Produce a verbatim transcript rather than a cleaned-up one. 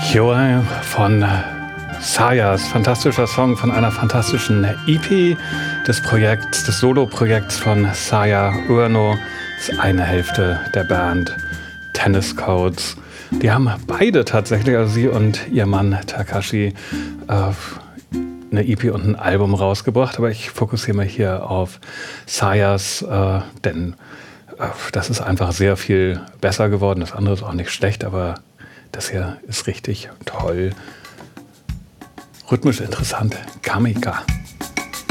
Joy von Sayas, fantastischer Song von einer fantastischen E P des Projekts, des Solo-Projekts von Saya Ueno. Das ist eine Hälfte der Band Tennis Codes. Die haben beide tatsächlich, also sie und ihr Mann Takashi, äh, eine E P und ein Album rausgebracht. Aber ich fokussiere mich hier auf Sayas, äh, denn äh, das ist einfach sehr viel besser geworden. Das andere ist auch nicht schlecht, aber das hier ist richtig toll. Rhythmisch interessant. Kamika.